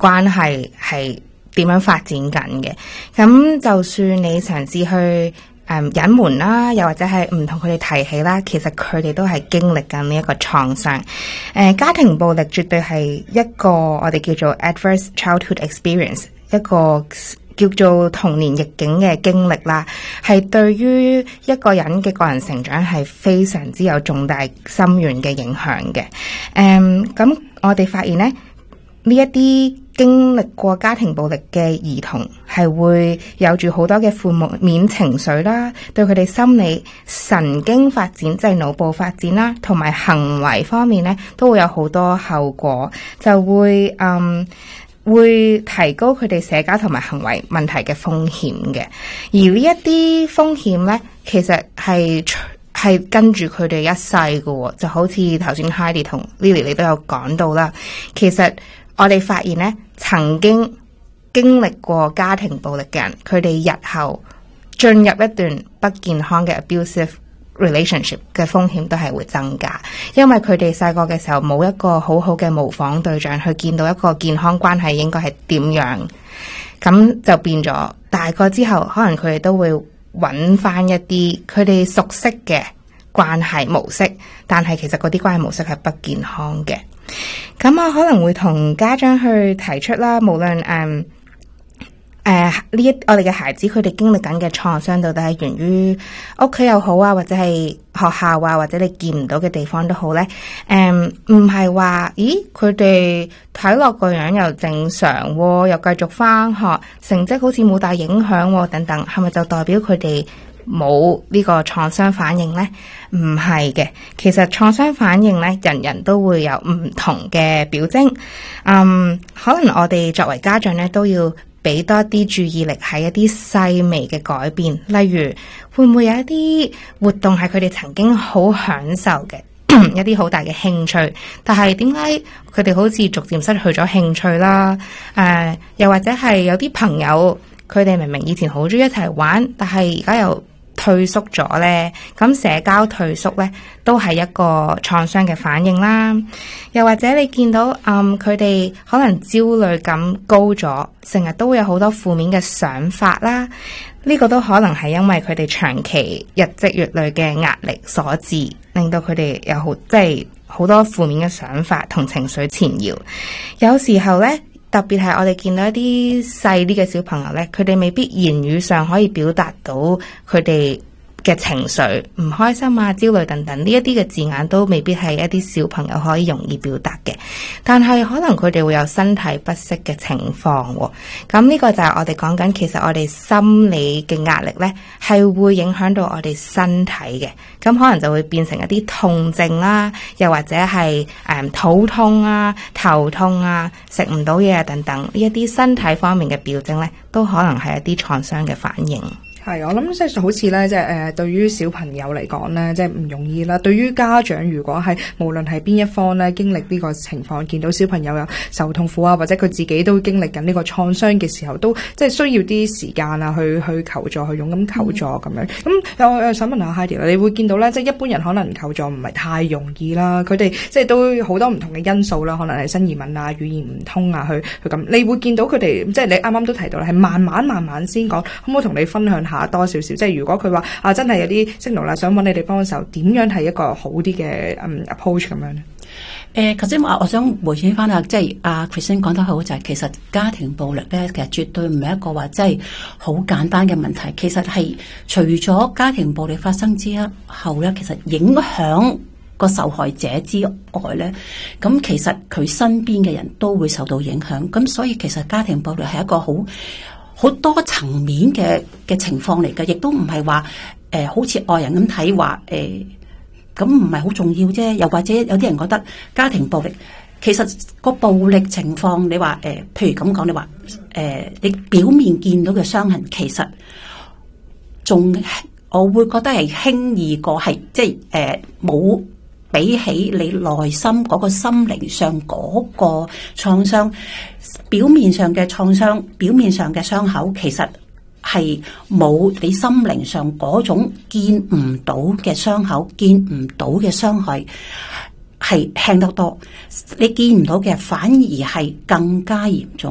關係係點樣發展緊嘅。咁就算你嘗試去隱瞞啦，又或者係唔同佢哋提起啦，其實佢哋都係經歷緊呢一個創傷。家庭暴力絕對係一個我哋叫做 adverse childhood experience， 一個叫做童年逆境嘅經歷啦，係對於一個人嘅個人成長係非常之有重大深遠嘅影響嘅。咁我哋發現呢，呢一啲經歷過家庭暴力嘅兒童係會有住好多嘅負面情緒啦，對佢哋心理神經發展，即係腦部發展啦，同埋行為方面呢，都會有好多後果，就會提高佢哋社交同埋行為問題嘅風險嘅。而呢一啲風險呢，其實係跟住佢哋一世嘅，就好似頭先 Heidi 同 Lily 你都有講到啦。其實我哋發現呢，曾經歷過家庭暴力嘅人，佢哋日後進入一段不健康嘅 abusive relationship 嘅風險都係會增加，因為佢哋細個嘅時候冇一個好好嘅模仿對象去見到一個健康關係應該係點樣，咁就變咗大個之後，可能佢哋都會揾翻一啲佢哋熟悉嘅關係模式，但係其實嗰啲關係模式係不健康嘅。咁我可能會同家長去提出啦，無論我哋嘅孩子佢哋經歷緊嘅創傷到底係源於屋企又好啊，或者係學校啊，或者你見唔到嘅地方都好咧。唔係話佢哋睇落個樣又正常，又繼續翻學，成績好似冇大影響等等，係咪就代表佢哋冇呢個創傷反應呢？唔係嘅，其實創傷反應呢，人人都會有唔同嘅表徵。可能我哋作為家長呢，都要俾多啲注意力喺一啲細微嘅改變，例如會唔會有一啲活動係佢哋曾經好享受嘅一啲好大嘅興趣，但係點解佢哋好似逐漸失去咗興趣啦？又或者係有啲朋友佢哋明明以前好中意一齊玩，但係而家又退縮咗呢，咁社交退縮呢都係一個創傷嘅反應啦。又或者你見到佢哋可能焦慮感高咗，成日都會有好多負面嘅想法啦，呢個都可能係因為佢哋長期日積月累嘅壓力所致，令到佢哋有好多負面嘅想法同情緒纏繞。有時候呢，特別係我哋見到一啲細啲嘅小朋友呢，佢哋未必言語上可以表達到佢哋嘅情緒，唔開心啊、焦慮等等，呢一啲嘅字眼都未必係一啲小朋友可以容易表達嘅。但係可能佢哋會有身體不適嘅情況喎。咁呢個就係我哋講緊，其實我哋心理嘅壓力呢係會影響到我哋身體嘅。咁可能就會變成一啲痛症啦，又或者係肚痛啊、頭痛啊、食唔到嘢啊等等，呢一啲身體方面嘅表徵呢，都可能係一啲創傷嘅反應。 係，我諗即係好似咧，即係對於小朋友嚟講咧，即係唔容易啦。對於家長，如果係無論係邊一方咧，經歷呢個情況，見到小朋友有受痛苦啊，或者佢自己都經歷緊呢個創傷嘅時候，都即係需要啲時間啊，去求助，去勇敢求助咁樣。咁我想問下 Heidi 啦，你會見到咧，即係一般人可能求助唔係太容易啦，佢哋即係都好多唔同嘅因素啦，可能係新移民啊、語言唔通啊，去咁。你會見到佢哋，即係你啱啱都提到啦，係慢慢先講，可唔可以同你分享下多少少？即係如果佢話真係有啲 signal 啦，想揾你哋幫手，點樣係一個好啲嘅approach 咁樣咧？ 頭先我想回應翻啊，即係阿 Christine 講得好，就係其實家庭暴力咧，其實絕對唔係一個話即係好簡單嘅問題。其實係除咗家庭暴力發生之後咧，其實影響個受害者之外咧，咁其實佢身邊嘅人都會受到影響。咁所以其實家庭暴力係一個好多層面嘅情況嚟嘅，亦都唔係話好似外人咁睇話咁唔係好重要啫。又或者有啲人覺得家庭暴力其實個暴力情況，你話譬如咁講，你話你表面見到嘅傷痕，其實仲我會覺得係輕易過係即係冇。比起你內心嗰個心靈上嗰個創傷，表面上嘅創傷，表面上嘅傷口，其實係冇你心靈上嗰種見唔到嘅傷口，見唔到嘅傷害係輕得多。你見唔到嘅反而係更加嚴重。